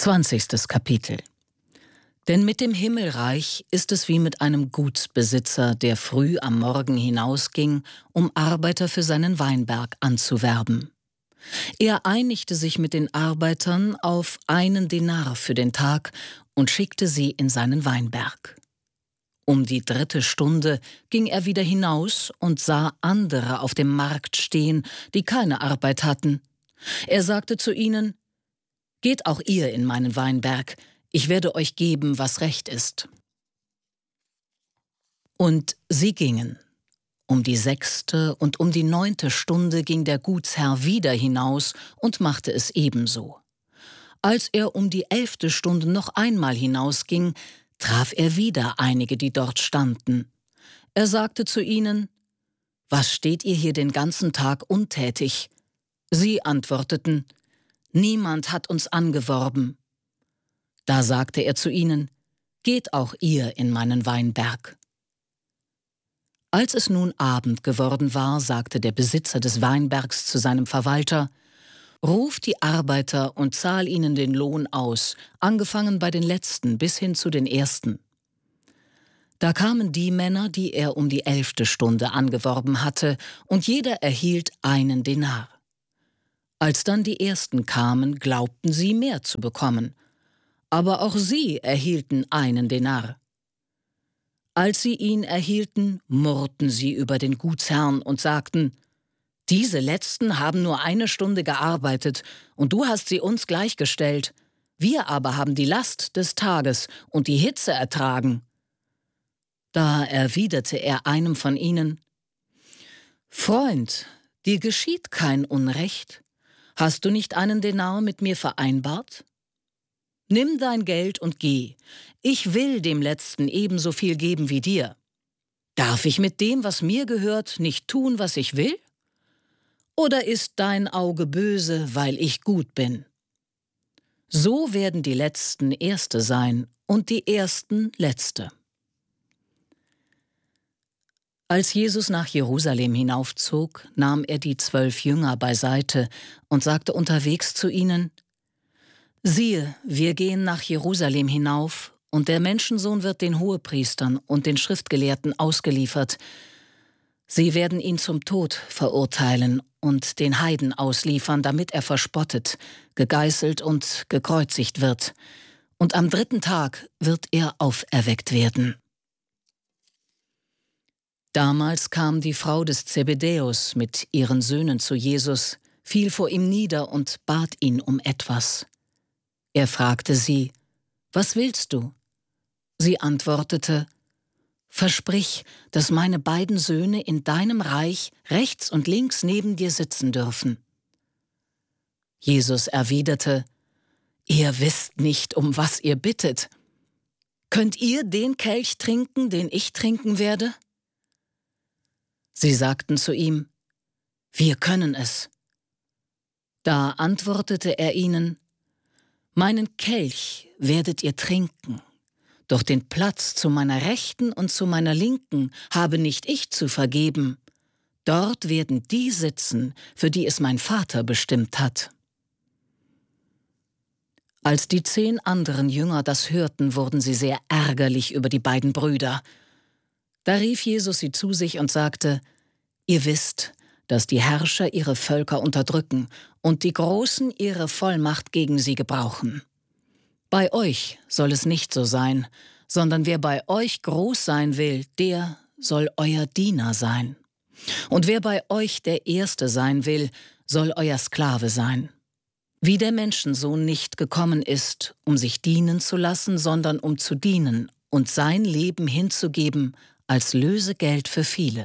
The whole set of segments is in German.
20. Kapitel. Denn mit dem Himmelreich ist es wie mit einem Gutsbesitzer, der früh am Morgen hinausging, um Arbeiter für seinen Weinberg anzuwerben. Er einigte sich mit den Arbeitern auf 1 Denar für den Tag und schickte sie in seinen Weinberg. Um die 3. Stunde ging er wieder hinaus und sah andere auf dem Markt stehen, die keine Arbeit hatten. Er sagte zu ihnen: »Geht auch ihr in meinen Weinberg, ich werde euch geben, was recht ist.« Und sie gingen. Um die 6. und um die 9. Stunde ging der Gutsherr wieder hinaus und machte es ebenso. Als er um die 11. Stunde noch einmal hinausging, traf er wieder einige, die dort standen. Er sagte zu ihnen: »Was steht ihr hier den ganzen Tag untätig?« Sie antworteten: »Niemand hat uns angeworben.« Da sagte er zu ihnen: »Geht auch ihr in meinen Weinberg.« Als es nun Abend geworden war, sagte der Besitzer des Weinbergs zu seinem Verwalter: »Ruf die Arbeiter und zahl ihnen den Lohn aus, angefangen bei den Letzten bis hin zu den Ersten.« Da kamen die Männer, die er um die 11. Stunde angeworben hatte, und jeder erhielt 1 Denar. Als dann die Ersten kamen, glaubten sie, mehr zu bekommen. Aber auch sie erhielten 1 Denar. Als sie ihn erhielten, murrten sie über den Gutsherrn und sagten: »Diese Letzten haben nur 1 Stunde gearbeitet, und du hast sie uns gleichgestellt. Wir aber haben die Last des Tages und die Hitze ertragen.« Da erwiderte er einem von ihnen: »Freund, dir geschieht kein Unrecht. Hast du nicht 1 Denar mit mir vereinbart? Nimm dein Geld und geh. Ich will dem Letzten ebenso viel geben wie dir. Darf ich mit dem, was mir gehört, nicht tun, was ich will? Oder ist dein Auge böse, weil ich gut bin? So werden die Letzten Erste sein und die Ersten Letzte.« Als Jesus nach Jerusalem hinaufzog, nahm er die 12 Jünger beiseite und sagte unterwegs zu ihnen: »Siehe, wir gehen nach Jerusalem hinauf, und der Menschensohn wird den Hohepriestern und den Schriftgelehrten ausgeliefert. Sie werden ihn zum Tod verurteilen und den Heiden ausliefern, damit er verspottet, gegeißelt und gekreuzigt wird. Und am 3. Tag wird er auferweckt werden.« Damals kam die Frau des Zebedäus mit ihren Söhnen zu Jesus, fiel vor ihm nieder und bat ihn um etwas. Er fragte sie: »Was willst du?« Sie antwortete: »Versprich, dass meine beiden Söhne in deinem Reich rechts und links neben dir sitzen dürfen.« Jesus erwiderte: »Ihr wisst nicht, um was ihr bittet. Könnt ihr den Kelch trinken, den ich trinken werde?« Sie sagten zu ihm: »Wir können es.« Da antwortete er ihnen: »Meinen Kelch werdet ihr trinken, doch den Platz zu meiner Rechten und zu meiner Linken habe nicht ich zu vergeben. Dort werden die sitzen, für die es mein Vater bestimmt hat.« Als die 10 anderen Jünger das hörten, wurden sie sehr ärgerlich über die beiden Brüder. Da rief Jesus sie zu sich und sagte: »Ihr wisst, dass die Herrscher ihre Völker unterdrücken und die Großen ihre Vollmacht gegen sie gebrauchen. Bei euch soll es nicht so sein, sondern wer bei euch groß sein will, der soll euer Diener sein. Und wer bei euch der Erste sein will, soll euer Sklave sein. Wie der Menschensohn nicht gekommen ist, um sich dienen zu lassen, sondern um zu dienen und sein Leben hinzugeben als Lösegeld für viele.«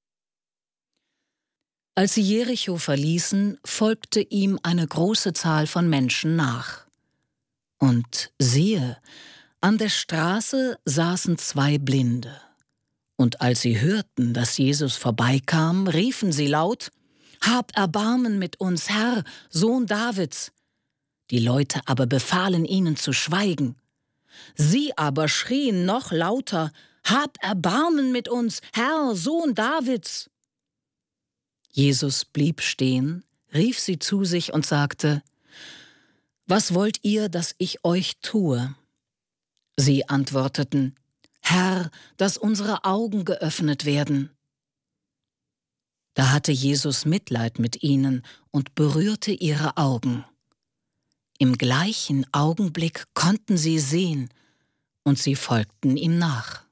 Als sie Jericho verließen, folgte ihm eine große Zahl von Menschen nach. Und siehe, an der Straße saßen 2 Blinde. Und als sie hörten, dass Jesus vorbeikam, riefen sie laut: »Hab Erbarmen mit uns, Herr, Sohn Davids!« Die Leute aber befahlen ihnen zu schweigen. Sie aber schrien noch lauter: »Hab Erbarmen mit uns, Herr, Sohn Davids!« Jesus blieb stehen, rief sie zu sich und sagte: »Was wollt ihr, dass ich euch tue?« Sie antworteten, »Herr, dass unsere Augen geöffnet werden.« Da hatte Jesus Mitleid mit ihnen und berührte ihre Augen. Im gleichen Augenblick konnten sie sehen, und sie folgten ihm nach.